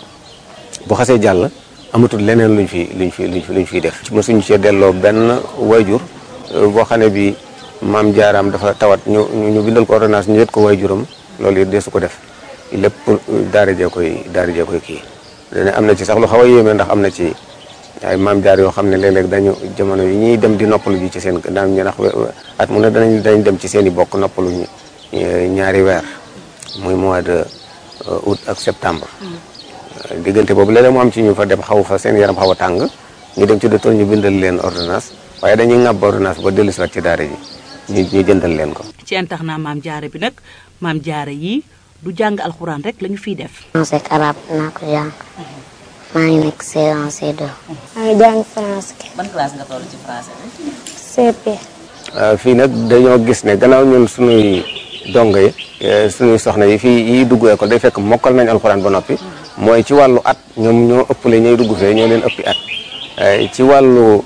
bu xasee jàll amatul leneen luñ fiy def. mësuñu cee delloo benn wayjur boo xam ne bi maam jaaraam dafa tawat ñu bindal ko ordonnance ñu yët ko wayjuram loolu it deesu ko def lépp daara jee koy kii. dana am na ci sax lu xaw a yéeme ndax am na ci ay maam jaar yoo xam ne léeg-léeg dañu jamono yi ñuy dem di noppalu ji ci seen daan ñu ndax at mu ne dañ dem ci seen i bokk noppalu ñu ñaari weer muy mois de août ak septembre. diggante boobu léeg-léeg mu am ci ñu fa dem xaw fa seen yaram xaw a tàng ñu dem ci docteur ñu bindal leen ordonnance waaye dañuy ŋàbb ordonnance ba dellu si waat ci daara ji ñu jëndal leen ko. ci internat maam jaara bi nag maam jaara yi du jàng alxuraan rek lañu fiy def. français ak arabe naa ko jàng maa ngi nekk C1 C2. maa ngi jàng français. ban classe nga toll ci français bi. CP. fii nag dañoo gis ne gannaaw ñun suñuy dongo yi suñuy soxna yi fii yi dugg école day fekk mokkal nañ alxuraan ba noppi mooy ci wàllu at ñoom ñoo ëppale ñooy dugg fee ñoo leen ëppi at ci wàllu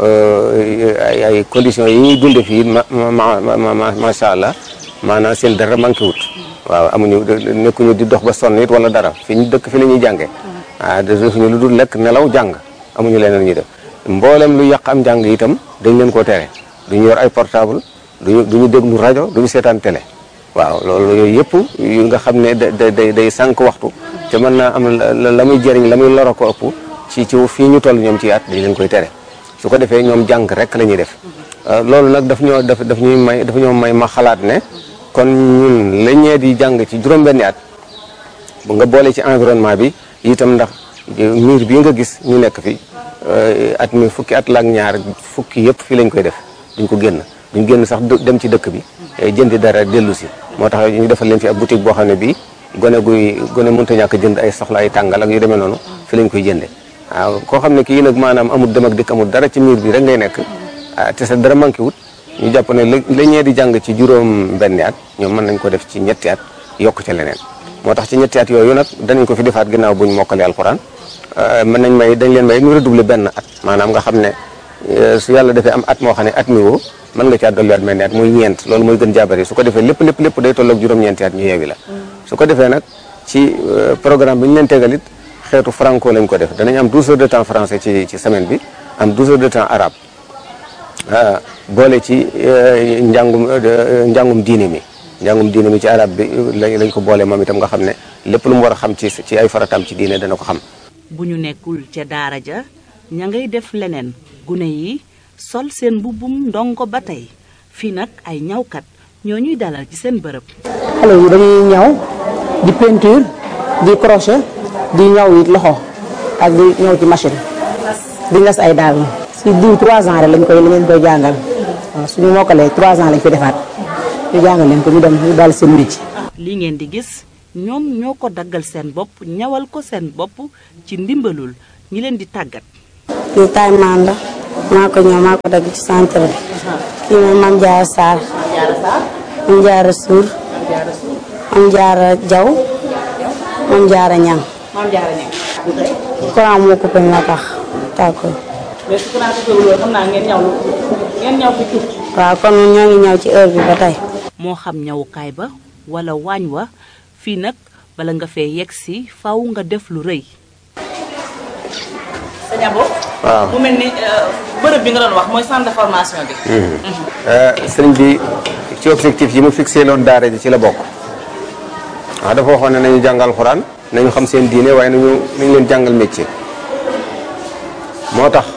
ay conditions yi ñuy dunde fii macha allah maanaam seen dara manqué wut waaw amuñu nekkuñu di dox ba sonn it wala dara fi ñu dëkk fi la ñuy jàngee defuñu lu dul lekk nelaw jàng amuñu leneen ñuy def mboolem lu yàq am jàng itam dañ leen koo tere duñu yor ay portable duñu déglu rajo duñu seetaan télé waaw loolu yooyu yëpp yu nga xam ne day sànq waxtu te mën naa am la muy jëriñ la muy loro ko ëpp ci fii ñu toll ñoom ci at dañ leen koy tere su ko defee ñoom jàng rek la ñuy def loolu nag daf ñoo may ma xalaat ne kon ñun la ñee di jàng ci juróom-benni at bu nga boole ci environnement bi itam ndax miir bii nga gis ñu nekk fi at mi fukki at la ak ñaar fukki yëpp fii lañ koy def duñ ko génn sax dem ci dëkk bi jëndi dara dellu si moo tax ñu defal leen fi ab boutique boo xam ne bii gone mënta ñàkk jënd ay soxla ay tàngal ak yu demee noonu fi lañ koy jënde waaw koo xam ne kii nag maanaam amul dem ak dikk amul dara ci miir bi rek ngay nekk te sa dara manqué wut ñu jàpp ne la ñee di jàng ci juróom benni at ñoom mën nañ ko def ci ñetti at yokk ca leneen moo tax ci ñetti at yooyu nag danañ ko fi defaat ginnaaw buñ mokkale alxuraan dañ leen may ñu redoubler benn at maanaam nga xam ne su yàlla defee am at moo xam ne at mi woo mën nga caa dolliwaat mel ni at muy ñeent loolu mooy gën jaabari su ko defee lépp day tolloog juróom-ñeenti at ñu yeewi la su ko defee nag ci programme bi ñu leen tegalit xeetu franco lañ ko def danañ am 12 heures de temps français ci semaine bi am 12 heures de temps arabe boole ci njàngum diine mi ci arabe bi lañ ko boole moom itam nga xam ne lépp lu mu war a xam ci ay farataam ci diine dana ko xam. bu ñu nekkul ca daara ja ña ngay def leneen gune yi sol seen mbubbum ndongo ba tey fii nag ay ñawkat ñoo ñuy dalal ci seen bërëb. xale yi dañuy ñaw di peinture di crochet di ñaw it loxo ak di ñaw ci machine di nas ay daal si diir 3 ans rek lañ koy jàngal waaw suñu mokkalee 3 ans lañ fi defaat ñu jàngal leen ko ñu dem ñu daal seen métier. lii ngeen di gis ñoom ñoo ko daggal seen bopp ñawal ko seen bopp ci ndimbalul ñi leen di tàggat. kii taay maan la maa ko ñëw maa ko dagg ci centre bi kii mooy Mame Diarra Sarr Mame Diarra Sour Mame Diarra Diaw Mame Diarra Niang courant moo coupé moo tax tàkkul. mais su courant coupé wul xam naa ngeen ñaw fi tuuti. waaw kon ñoo ngi ñaw ci heure bi ba tey. moo xam ñawukaay ba wala waañ wa fii nag bala nga fee yegg si faw nga def lu rëy. sëñ Abo. waaw mu mel ni bërëb bi nga doon wax mooy centre de formation bi. sëriñ bi ci objectif yi mu fixé loon daara ji ci la bokk. waaw dafa waxoon ne nañu jàngal xuraan nañu xam seen diine waaye nañu leen jàngal métier. moo tax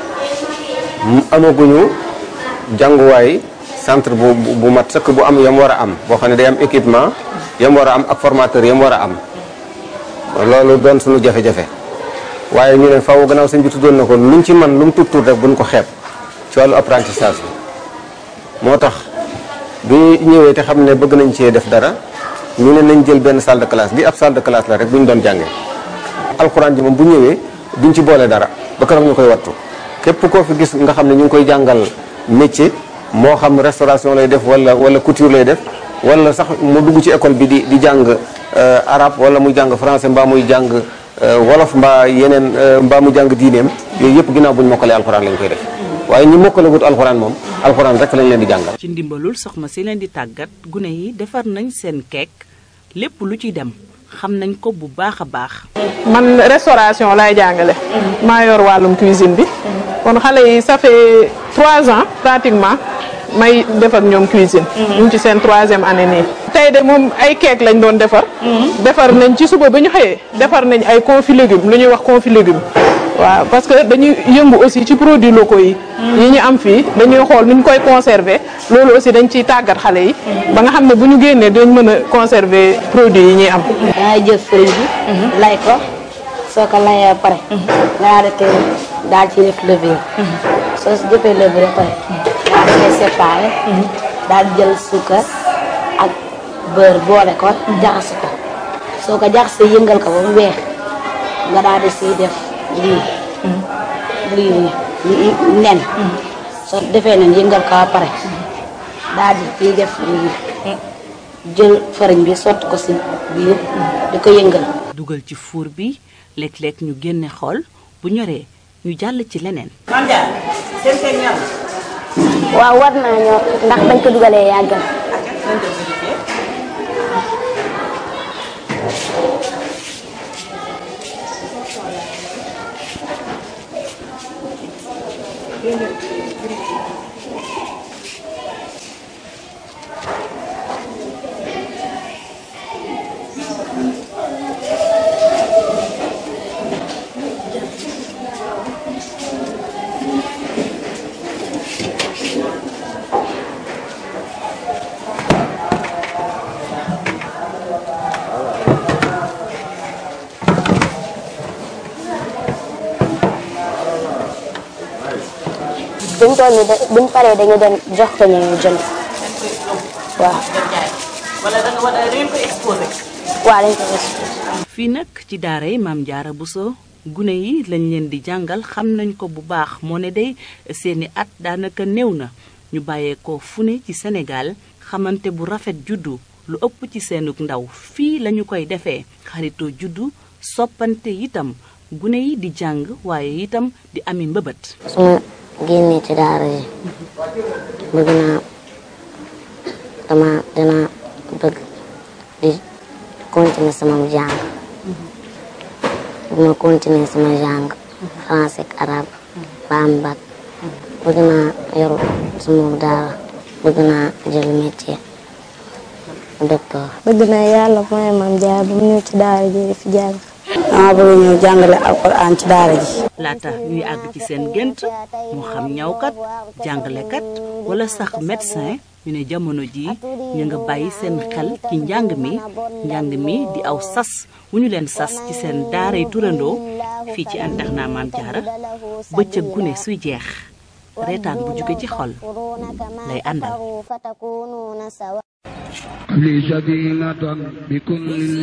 amaguñu jànguwaay centre bu mat sëkk bu am yam war a am boo xam ne day am équipement yam war a am ak formateur yam war a am loolu doon suñu jafe-jafe. waaye ñu ne faaw gannaaw sëñ bi tuddoon na ko luñ ci man lu mu tuut rek buñ ko xeeb ci wàllu apprentissage bi moo tax bi ñëwee te xam ne bëgg nañ cee def dara ñu ne nañ jël benn salle de classe bi ab salle de classe la rek bu ñu doon jàngee. alxuraan ji moom bu ñëwee duñ ci boole dara ba keroog ñu koy wattu képp koo fi gis nga xam ne ñu ngi koy jàngal métier moo xam restauration lay def wala couture lay def wala sax mu dugg ci école bi di jàng arabe wala muy jàng français mbaa muy jàng. wolof mbaa yeneen mbaa mu jàng diineem yooyu yëpp ginnaaw buñ mokkalee alxuraan lañ koy def waaye ñi mokkale gut alxuraan moom alxuraan rek lañ leen di jàngal. ci ndimbalul soxna si leen di tàggat gune yi defar nañ seen keek lépp lu ci dem xam nañ ko bu baax a baax. man restauration laay jàngale. maa yor wàllum cuisine bi. kon xale yi ça fait 3 ans pratiquement may def ak ñoom cuisine. ñu ngi ci seen 3e année nii. tey de moom ay keek lañ doon defar. defar nañ ci suba ba ñu xëyee. defar nañ ay confit légumes lu ñuy wax confit légumes. waaw parce que dañuy yëngu aussi ci produits locaux yi. yi ñu am fii dañuy xool nu ñu koy conserver loolu aussi dañ ciy tàggat xale yi. ba nga xam ne bu ñu génnee dañ mën a conserver produits yi ñuy am. dangay jël farine bi. lay ko soo ko layee ba pare. nga daal ci def levure. soo si jëfee levure ba pare. daal di koy séparé. daal di jël suukar ak beurre boole ko jaxase ko soo ko jaxasee yëngal ko ba mu weex nga daal di siy def lii nen. soo defee nen yëngal ko ba pare daal di ciy def lii jël farine bi sotti ko si biir di ko yëngal. dugal ci four bi léeg-léeg ñu génne xool bu ñoree ñu jàll ci leneen. waaw war naa ñor ndax bañ ko dugalee yàggal. buñ toll nii buñ paree dañu dem jox ko ñu jënd. waaw. wala da ngeen ko exposé. waaw dañ ko exposé. fii nag ci daaray Maam Jaara Buso gune yi lañ leen di jàngal xam nañ ko bu baax moo ne day seeni at daanaka néew na ñu bàyyeekoo fu ne ci Sénégal xamante bu rafet juddu lu ëpp ci seenug ndaw fii lañu koy defee xaritoo juddu soppante itam gune yi di jàng waaye itam di ami mbëbët. génnee ci daara ji bëgg naa dina bëgg di continuer sama jàng bu ma continuer sama jàng français ak arabe ba am bac bëgg naa yor sama daara bëgg naa jël métier docteur. bëgg naa yàlla mooy Maam Jaara bu mu ñëw ci daara ji di fi jàng. dama bëgg ñëw jàngale alxuraan ci daara ji. laata ñuy àgg ci seen gént moo xam ñawkat jàngalekat wala sax médecin ñu ne jamono ji ñu nga bàyyi seen xel ci njàng mi di aw sas wu ñu leen sas ci seen daaray turandoo fii ci internat Maam Jaara bëccëg gune suy jeex reetaan bu jóge ci xol lay àndal.